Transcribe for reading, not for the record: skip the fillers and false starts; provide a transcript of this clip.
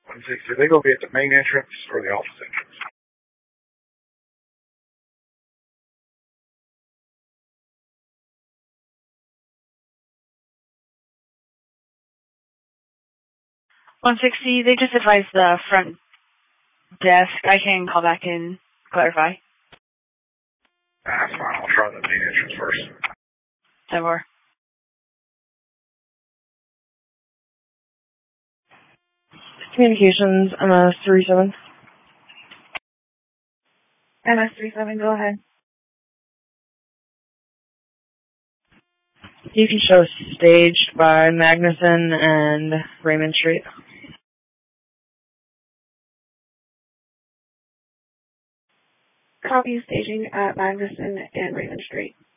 160, they going to be at the main entrance or the office entrance? They just advised the front desk. I can call back and clarify. That's fine. I'll try the main entrance first. 10-4. Communications, MS-37. MS-37, go ahead. TV show staged by Magnuson and Raymond Street. Copy staging at Magnuson and Raymond Street.